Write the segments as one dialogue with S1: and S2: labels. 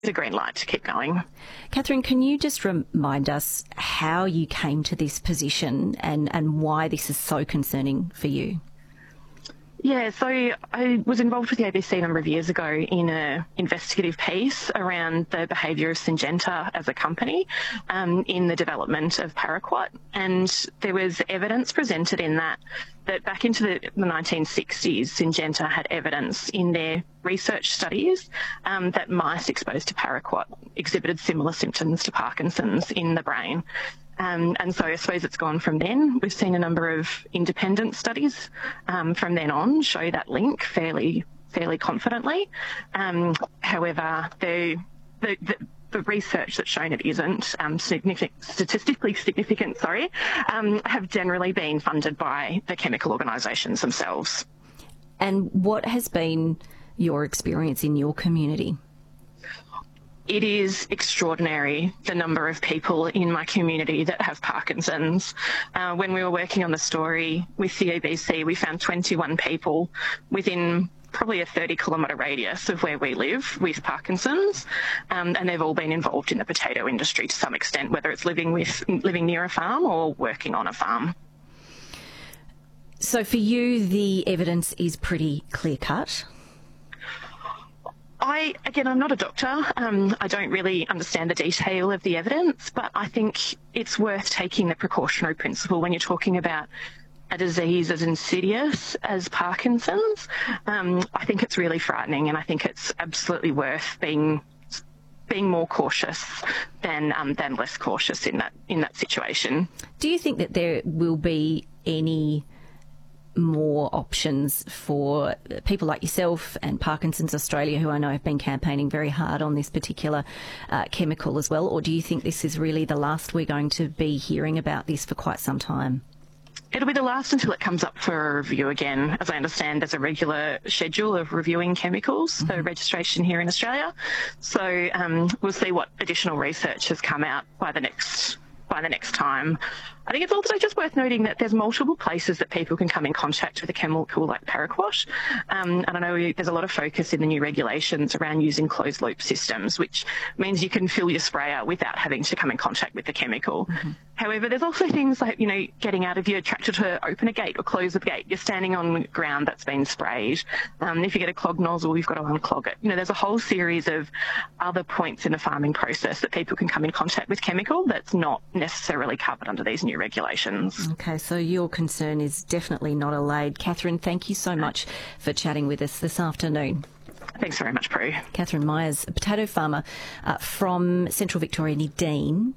S1: a green light to keep going.
S2: Catherine, can you just remind us how you came to this position and why this is so concerning for you?
S1: Yeah, so I was involved with the ABC a number of years ago in an investigative piece around the behaviour of Syngenta as a company in the development of paraquat. And there was evidence presented in that back into the 1960s, Syngenta had evidence in their research studies that mice exposed to paraquat exhibited similar symptoms to Parkinson's in the brain. And so I suppose it's gone from then. We've seen a number of independent studies from then on show that link fairly confidently. However, the research that's shown it isn't statistically significant, have generally been funded by the chemical organisations themselves.
S2: And what has been your experience in your community?
S1: It is extraordinary, the number of people in my community that have Parkinson's. When we were working on the story with the ABC, we found 21 people within probably a 30-kilometre radius of where we live with Parkinson's, and they've all been involved in the potato industry to some extent, whether it's living near a farm or working on a farm.
S2: So for you, the evidence is pretty clear-cut?
S1: I'm not a doctor. I don't really understand the detail of the evidence, but I think it's worth taking the precautionary principle when you're talking about a disease as insidious as Parkinson's. I think it's really frightening, and I think it's absolutely worth being more cautious than less cautious in that situation.
S2: Do you think that there will be any more options for people like yourself and Parkinson's Australia, who I know have been campaigning very hard on this particular chemical as well? Or do you think this is really the last we're going to be hearing about this for quite some time?
S1: It'll be the last until it comes up for a review again. As I understand, there's a regular schedule of reviewing chemicals for registration here in Australia. So we'll see what additional research has come out by the next time. I think it's also just worth noting that there's multiple places that people can come in contact with a chemical like paraquat. And I know there's a lot of focus in the new regulations around using closed-loop systems, which means you can fill your sprayer without having to come in contact with the chemical. However, there's also things like, getting out of your tractor to open a gate or close a gate. You're standing on ground that's been sprayed. If you get a clogged nozzle, you've got to unclog it. There's a whole series of other points in the farming process that people can come in contact with chemical that's not necessarily covered under these new regulations.
S2: Okay, so your concern is definitely not allayed. Catherine, thank you so much for chatting with us this afternoon.
S1: Thanks very much, Prue.
S2: Catherine Myers, a potato farmer from Central Victoria, Dean.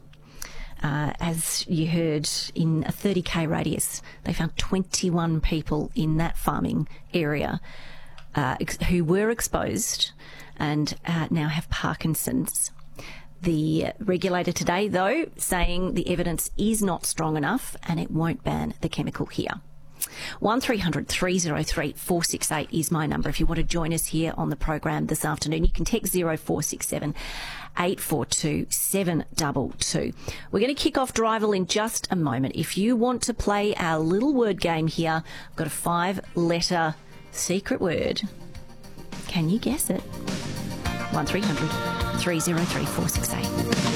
S2: As you heard, in a 30k radius, they found 21 people in that farming area who were exposed and now have Parkinson's. The regulator today, though, saying the evidence is not strong enough and it won't ban the chemical here. 1300 303 468 is my number. If you want to join us here on the program this afternoon, you can text 0467 842 722. We're going to kick off Drival in just a moment. If you want to play our little word game here, I've got a 5-letter secret word. Can you guess it? 1300 303 468.